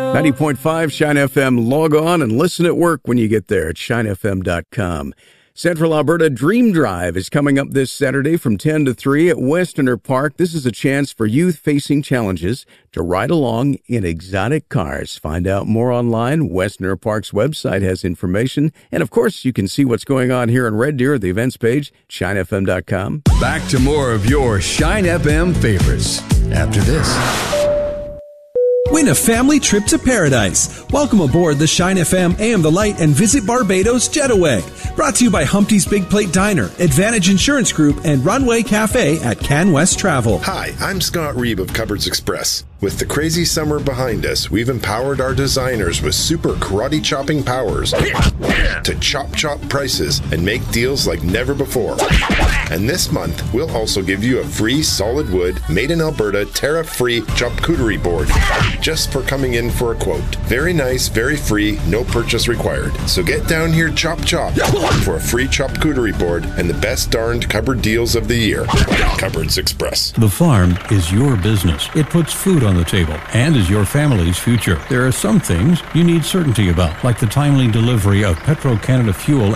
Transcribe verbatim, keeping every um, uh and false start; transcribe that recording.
ninety point five Shine F M. Log on and listen at work when you get there at shine f m dot com. Central Alberta Dream Drive is coming up this Saturday from ten to three at Westerner Park. This is a chance for youth facing challenges to ride along in exotic cars. Find out more online. Westerner Park's website has information. And, of course, you can see what's going on here in Red Deer at the events page, shine f m dot com. Back to more of your Shine F M favorites after this. Win a family trip to paradise. Welcome aboard the Shine F M A M The Light and visit Barbados Jetaway. Brought to you by Humpty's Big Plate Diner, Advantage Insurance Group, and Runway Cafe at Can West Travel. Hi, I'm Scott Reeb of Cupboards Express. With the crazy summer behind us, we've empowered our designers with super karate chopping powers to chop chop prices and make deals like never before. And this month, we'll also give you a free solid wood, made in Alberta, tariff-free charcuterie board just for coming in for a quote. Very nice, very free, no purchase required. So get down here, chop chop, for a free charcuterie board and the best darned cupboard deals of the year. Cupboards Express. The farm is your business. It puts food on the table and is your family's future. There are some things you need certainty about, like the timely delivery of Petro-Canada fuel